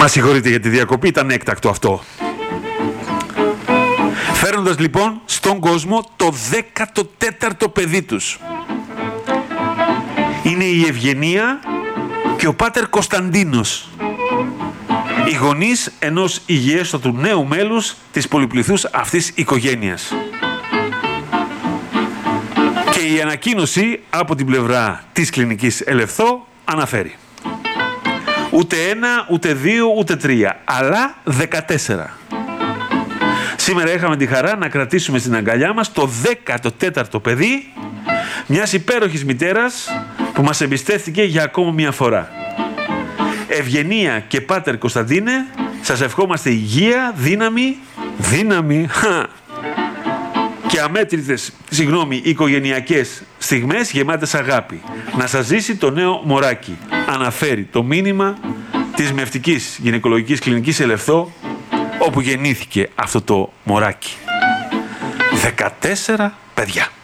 Μας συγχωρείτε για τη διακοπή, ήταν έκτακτο αυτό. Φέρνοντας λοιπόν στον κόσμο το 14ο παιδί τους. Είναι η Ευγενία και ο πάτερ Κωνσταντίνος, οι γονείς ενός υγιέστατου νέου μέλους της πολυπληθούς αυτής οικογένειας. Και η ανακοίνωση από την πλευρά της κλινικής Ελευθώ αναφέρει ούτε 1, ούτε 2, ούτε 3, αλλά 14. Σήμερα είχαμε τη χαρά να κρατήσουμε στην αγκαλιά μας το 14ο παιδί μιας υπέροχης μητέρας που μας εμπιστεύτηκε για ακόμα μια φορά. Ευγενία και πάτερ Κωνσταντίνε, σας ευχόμαστε υγεία, δύναμη και αμέτρητες, οικογενειακές στιγμές γεμάτες αγάπη. Να σας ζήσει το νέο μωράκι. Αναφέρει το μήνυμα της Μευτικής Γυναικολογικής Κλινικής Ελευθώ, όπου γεννήθηκε αυτό το μωράκι. 14 παιδιά.